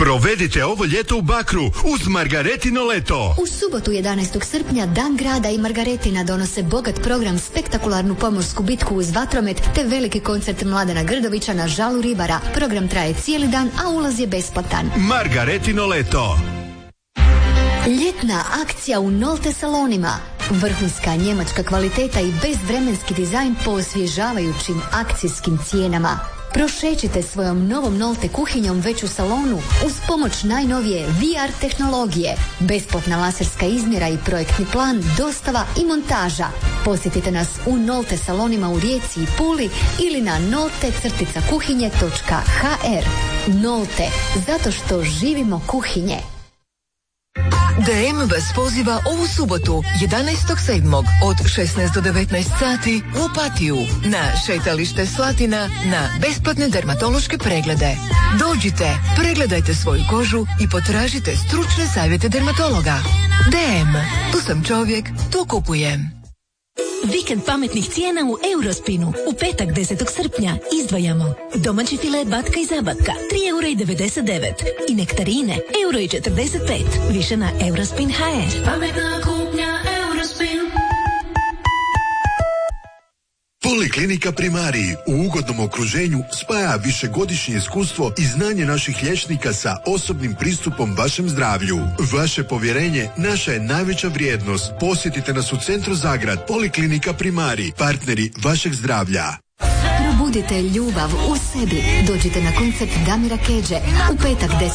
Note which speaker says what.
Speaker 1: Provedite ovo ljeto u Bakru uz Margaretino leto.
Speaker 2: U subotu 11. srpnja Dan grada i Margaretina donose bogat program, spektakularnu pomorsku bitku uz vatromet te veliki koncert Mladena Grdovića na Žalu ribara. Program traje cijeli dan, a ulaz je besplatan.
Speaker 1: Margaretino leto.
Speaker 2: Ljetna akcija u Nolte salonima. Vrhunska njemačka kvaliteta i bezvremenski dizajn po osvježavajućim akcijskim cijenama. Prošećite svojom novom Nolte kuhinjom već u salonu uz pomoć najnovije VR tehnologije. Besplatna laserska izmjera i projektni plan, dostava i montaža. Posjetite nas u Nolte salonima u Rijeci i Puli ili na nolte-kuhinje.hr. Nolte, zato što živimo kuhinje.
Speaker 3: DM vas poziva ovu subotu, 11.7. od 16 do 19 sati u Opatiju na šetalište Slatina na besplatne dermatološke preglede. Dođite, pregledajte svoju kožu i potražite stručne savjete dermatologa. DM, tu sam čovjek, tu kupujem.
Speaker 4: Vikend pametnih cijena u Eurospinu. U petak 10. srpnja izdvajamo domaći filet batka i zabatka 3,99 € i nektarine 1,45 €. Više na Eurospin.hr.
Speaker 5: Pametna kupnja Eurospin.
Speaker 6: Poliklinika Primarij u ugodnom okruženju spaja višegodišnje iskustvo i znanje naših liječnika sa osobnim pristupom vašem zdravlju. Vaše povjerenje naša je najveća vrijednost. Posjetite nas u centru Zagrad. Poliklinika Primarij, partneri vašeg zdravlja.
Speaker 2: Probudite ljubav u sebi. Dođite na koncert Damira Kedže u petak 10.